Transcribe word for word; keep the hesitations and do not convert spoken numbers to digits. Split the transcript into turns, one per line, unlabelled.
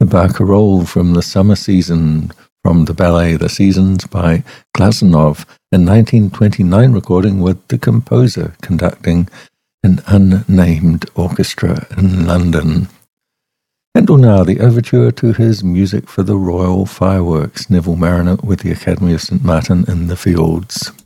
the barcarolle from the summer season from the ballet The Seasons by Glazunov, a nineteen twenty-nine recording with the composer conducting an unnamed orchestra in London. Handel now the overture to his Music for the Royal Fireworks, Neville Marriner with the Academy of Saint Martin in the Fields.